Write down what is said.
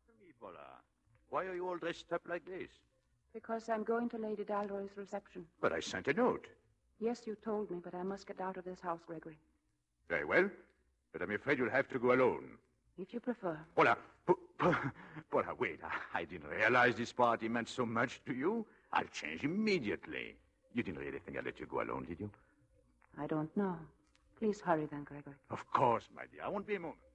Answer me, Paula. Why are you all dressed up like this? Because I'm going to Lady Dalroy's reception. But I sent a note. Yes, you told me, but I must get out of this house, Gregory. Very well. But I'm afraid you'll have to go alone. If you prefer. Paula, Paula, wait. I didn't realize this party meant so much to you. I'll change immediately. You didn't really think I'd let you go alone, did you? I don't know. Please hurry then, Gregory. Of course, my dear. I won't be a moment.